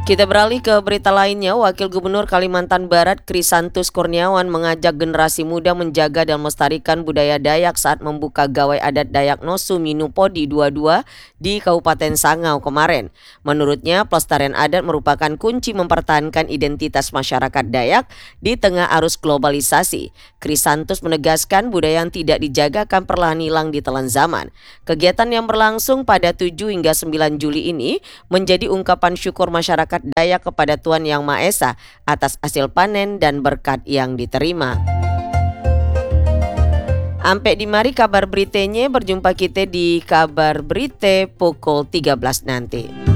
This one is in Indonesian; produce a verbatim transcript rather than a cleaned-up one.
Kita beralih ke berita lainnya. Wakil Gubernur Kalimantan Barat Krisantus Kurniawan mengajak generasi muda menjaga dan melestarikan budaya Dayak saat membuka gawai adat Dayak Nosu Minupodi dua puluh dua di Kabupaten Sangau kemarin. Menurutnya, pelestarian adat merupakan kunci mempertahankan identitas masyarakat Dayak di tengah arus globalisasi. Krisantus menegaskan budaya yang tidak dijaga akan perlahan hilang di telan zaman. Kegiatan yang berlangsung pada tujuh hingga sembilan Juli ini menjadi ungkapan syukur masyarakat Dayak kepada Tuhan Yang Maha Esa atas hasil panen dan berkat yang diterima. Ampe di mari kabar beritanya, berjumpa kita di kabar berita pukul tiga belas nanti.